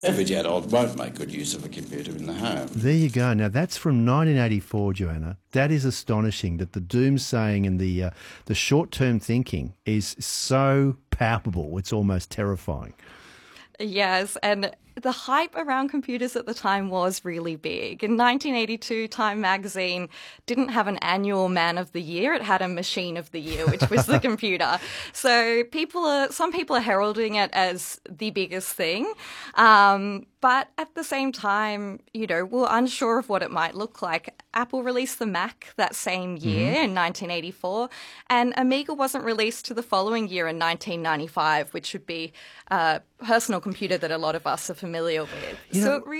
Every adult won't make good use of a computer in the home. There you go. Now that's from 1984, Joanna. That is astonishing. That the doomsaying and the short-term thinking is so palpable. It's almost terrifying. Yes, and the hype around computers at the time was really big. In 1982, Time magazine didn't have an annual Man of the Year. It had a Machine of the Year, which was the computer. So some people are heralding it as the biggest thing. But at the same time, we're unsure of what it might look like. Apple released the Mac that same year in 1984, and Amiga wasn't released to the following year in 1995, which would be a personal computer that a lot of us are familiar with.